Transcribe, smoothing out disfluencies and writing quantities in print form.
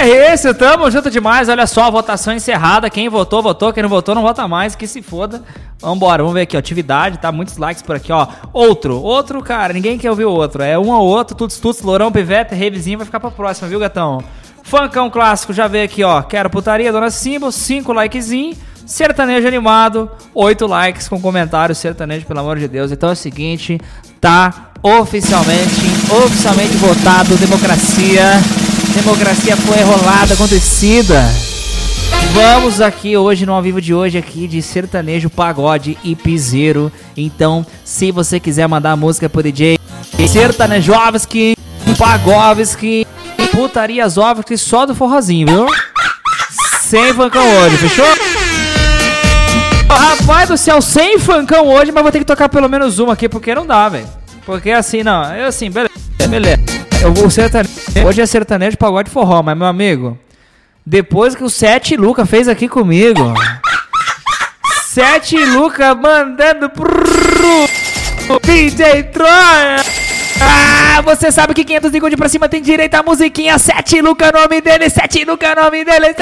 é isso, tamo junto demais. Olha só, a votação encerrada. Quem votou, votou. Quem não votou, não vota mais. Que se foda. Vambora, vamos ver aqui, ó. Atividade, tá? Muitos likes por aqui, ó. Outro, cara. Ninguém quer ouvir o outro. É um ao outro, tuts, lourão, pivete, revizinho. Vai ficar pra próxima, viu, gatão? Funkão clássico, já veio aqui, ó. Quero putaria, dona Simba. 5 likezinho. Sertanejo animado. 8 likes com comentário sertanejo, pelo amor de Deus. Então é o seguinte, tá oficialmente votado. Democracia foi rolada, acontecida. Vamos aqui hoje, no ao vivo de hoje aqui, de sertanejo, pagode e piseiro. Então, se você quiser mandar música pro DJ Sertanejovski, Pagovski, Putariasovski, só do forrozinho, viu? Sem funkão hoje, fechou? Rapaz do céu, sem funkão hoje, mas vou ter que tocar pelo menos uma aqui, porque não dá, velho. Porque assim, não, beleza. Eu vou sertanejo. Hoje é sertanejo, pagode e forró, mas meu amigo, depois que o Sete Luca fez aqui comigo, Sete Luca mandando pro DJ Troia. Você sabe que 500 segundos pra cima tem direito à musiquinha. Sete Luca, nome dele.